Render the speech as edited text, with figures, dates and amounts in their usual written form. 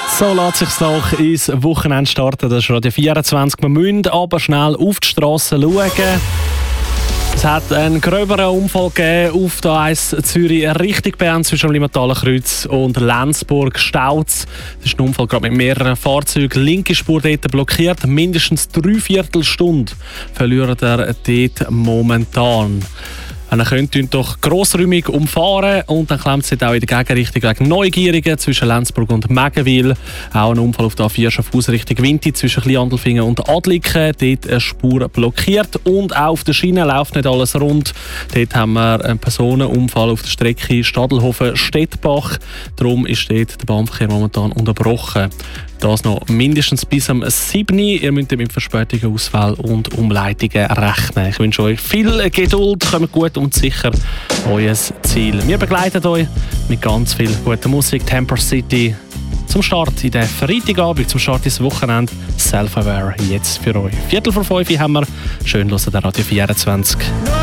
So lässt sich noch ins Wochenende starten. Das ist Radio 24. Wir müssen aber schnell auf die Straße schauen. Es hat einen gröberen Unfall gegeben auf der A1 Zürich Richtung Bern zwischen dem Limmatalenkreuz und Lenzburg-Stauz. Das ist ein Unfall gerade mit mehreren Fahrzeugen. Linke Spur dort blockiert. Mindestens 3/4 Stunde verliert er dort momentan. Ihr könnt doch grossräumig umfahren und dann klemmt es auch in der Gegenrichtung wegen Neugierigen zwischen Lenzburg und Megenwil. Auch ein Unfall auf der A4 Schaffhausen Richtung Winti zwischen Kleinandelfingen und Adliken. Dort eine Spur blockiert und auch auf der Schiene läuft nicht alles rund. Dort haben wir einen Personenunfall auf der Strecke Stadelhofen-Stettbach. Darum ist dort der Bahnverkehr momentan unterbrochen. Das noch mindestens bis am 7. Ihr müsst mit Verspätungen, Ausfällen und Umleitungen rechnen. Ich wünsche euch viel Geduld, kommt gut und sicher euer Ziel. Wir begleiten euch mit ganz viel guter Musik. Temper City zum Start in den Freitagabend, zum Start ins Wochenende. Self-Aware jetzt für euch. 4:45 haben wir. Schön hören, der Radio 24.